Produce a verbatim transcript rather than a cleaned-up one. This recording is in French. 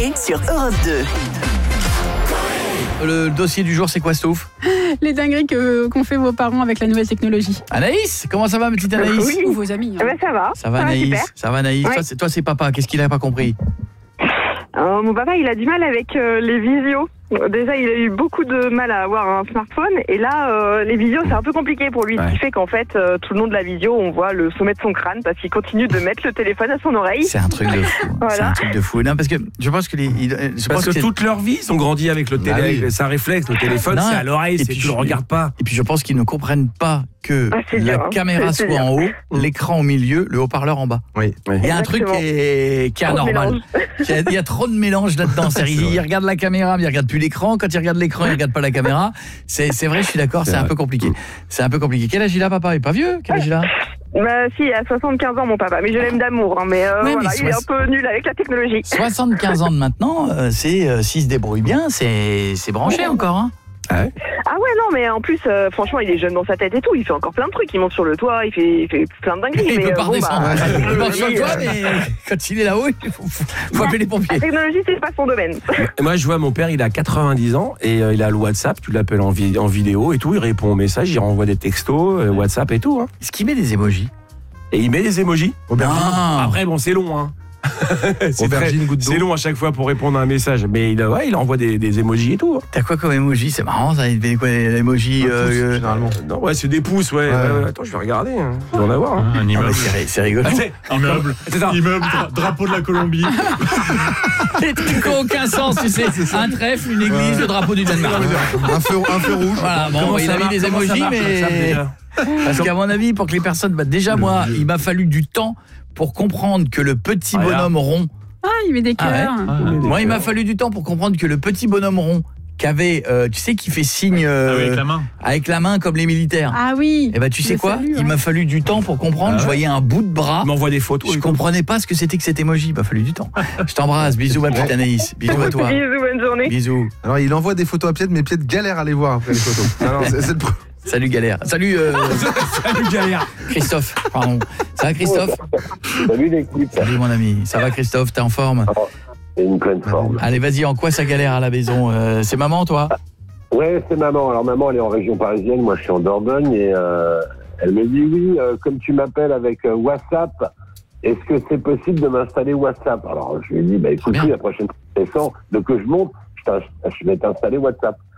Coé sur Europe deux. Le dossier du jour, c'est quoi, Stouff? Les dingueries que, qu'ont fait vos parents avec la nouvelle technologie. Anaïs, comment ça va, ma petite Anaïs? Oui, ou vos amis. Hein. Eh ben, ça va. Ça va, ça Anaïs? Va super. Ça va, Anaïs? Ouais. Toi, c'est, toi, c'est papa. Qu'est-ce qu'il n'a pas compris? Euh, mon papa, il a du mal avec euh, les visios. Déjà, il a eu beaucoup de mal à avoir un smartphone. Et là, euh, les visios, c'est un peu compliqué pour lui. Ouais. Ce qui fait qu'en fait, euh, tout le long de la visio, on voit le sommet de son crâne parce qu'il continue de mettre le téléphone à son oreille. C'est un truc de fou. Voilà. C'est un truc de fou. Non, parce que je pense que les. il- je Parce pense que c'est- toute leur vie, ils ont grandi avec le Bah télé, oui. ça réflexe, le téléphone, Non, c'est à l'oreille, et c'est puis tu le je- regardes pas. Et puis je pense qu'ils ne comprennent pas que Ah, c'est la dur, hein. caméra C'est- c'est soit dur. en haut, l'écran au milieu, le haut-parleur en bas. Oui. Il y a un truc qui est, qui est Trop de anormal. mélange. Il y, a, il y a trop de mélange là-dedans. C'est-à-dire, C'est il vrai. regarde la caméra, mais il regarde plus l'écran. Quand il regarde l'écran, il regarde pas la caméra. C'est, c'est vrai, je suis d'accord, c'est, C'est un vrai. peu compliqué. C'est un peu compliqué. Quel âge il a, papa? Il est pas vieux? Quel âge il a? Bah, si, il a soixante-quinze ans, mon papa. Mais je l'aime d'amour. Hein, mais, euh, Ouais, voilà, mais il est un soix- peu nul avec la technologie. soixante-quinze ans de maintenant, euh, c'est euh, s'il se débrouille bien, c'est, c'est branché encore. Hein. Ah ouais, non, mais en plus, euh, franchement, il est jeune dans sa tête et tout. Il fait encore plein de trucs. Il monte sur le toit, il fait, il fait plein de dingueries. Il mais, peut euh, pas bon, redescendre. bah, la Il monte sur le technologie, toit, euh, mais quand il est là-haut, il faut, faut, faut appeler les pompiers. la technologie, c'est pas son domaine. Et moi, je vois mon père, il a quatre-vingt-dix ans et euh, il a le WhatsApp, tu l'appelles en, vi- en vidéo et tout, il répond aux messages, il renvoie des textos, euh, WhatsApp et tout. Hein. Est-ce qu'il met des émojis? Et il met des émojis. Non. Après, bon, c'est long. Hein. c'est, Aubergine, très- goutte d'eau. c'est long à chaque fois pour répondre à un message. Mais il, ouais, il envoie des, des émojis et tout. Hein. T'as quoi comme émoji? C'est marrant, ça. Il fait quoi, l'émoji? euh, Pouce, euh, généralement. Euh, non, ouais, c'est des pouces, ouais. Ouais. Ouais, ouais. Attends, je vais regarder. Hein. Je dois en avoir. Hein. Un ah, immeuble. mais c'est, c'est rigolo. Ah, c'est- Immeuble. C'est ça. Immeuble, dra- drapeau de la Colombie. Les trucs qui n'ont aucun sens, tu sais. Un trèfle, une église, le drapeau du Danemark. Un feu, un feu rouge. Voilà, bon, Comment il ça a mis marche- des comment ça émojis, marche, WhatsApp, mais. déjà Parce qu'à mon avis, pour que les personnes. Bah, déjà, moi, il m'a fallu du temps pour comprendre que le petit Voilà. bonhomme rond. Ah, il met des Ah ouais cœurs. Moi, il m'a fallu du temps pour comprendre que le petit bonhomme rond, qu'avait, euh, tu sais, qui fait signe euh, Ah oui, avec la main. avec la main comme les militaires. Ah oui. Et bah, tu sais Le quoi? salut, Il ouais. m'a fallu du temps pour comprendre. Ah ouais. Je voyais un bout de bras. Il m'envoie des photos. Je et tout. comprenais pas ce que c'était que cet émoji. Il m'a fallu du temps. Je t'embrasse. Bisous, ma petite Anaïs. Bisous à toi. Bisous, bonne journée. Bisous. Alors, il envoie des photos à Piette, mais Piette galère à les voir après les photos. Non, non, c'est, c'est le pro- Salut Galère. Salut euh, Salut, galère. Christophe. Pardon. Ça va Christophe? Salut l'équipe, Salut mon ami. Ça va Christophe? T'es en forme? c'est une pleine forme. Allez, vas-y. En quoi ça galère à la maison? Euh, C'est maman, toi? Ouais, c'est maman. Alors maman, elle est en région parisienne, moi je suis en Dordogne et euh, elle me dit oui, euh, comme tu m'appelles avec euh, WhatsApp, est-ce que c'est possible de m'installer WhatsApp? Alors je lui ai dit, bah écoute, bien. oui, la prochaine fois que je descends, de que je monte, je, t'in- je vais t'installer WhatsApp.